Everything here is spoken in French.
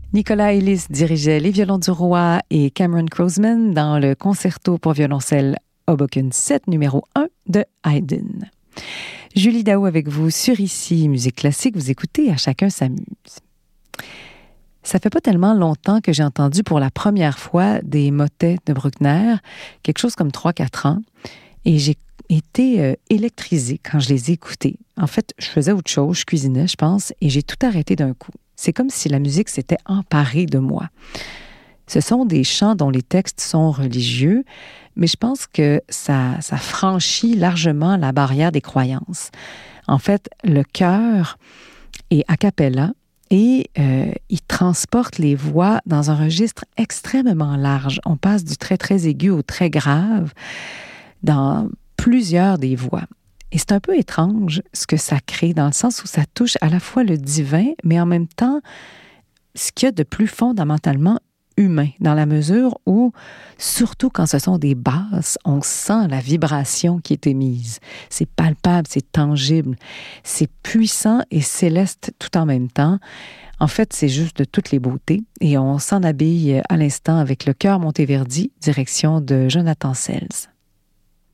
Nicolas Ellis dirigeait les violons du roi et Cameron Crossman dans le concerto pour violoncelle Hoboken 7 numéro 1 de Haydn. Julie Daou avec vous sur Ici Musique Classique. Vous écoutez À chacun s'amuse. Ça fait pas tellement longtemps que j'ai entendu pour la première fois des motets de Bruckner, quelque chose comme 3-4 ans, et j'ai été électrisée quand je les ai écoutés. En fait, je faisais autre chose, je cuisinais, je pense, et j'ai tout arrêté d'un coup. C'est comme si la musique s'était emparée de moi. Ce sont des chants dont les textes sont religieux, mais je pense que ça franchit largement la barrière des croyances. En fait, le chœur est a cappella et il transporte les voix dans un registre extrêmement large. On passe du très, très aigu au très grave dans plusieurs des voix. Et c'est un peu étrange ce que ça crée, dans le sens où ça touche à la fois le divin, mais en même temps, ce qu'il y a de plus fondamentalement humain, dans la mesure où, surtout quand ce sont des basses, on sent la vibration qui est émise. C'est palpable, c'est tangible, c'est puissant et céleste tout en même temps. En fait, c'est juste de toutes les beautés. Et on s'en habille à l'instant avec le chœur Monteverdi, direction de Jonathan Sells.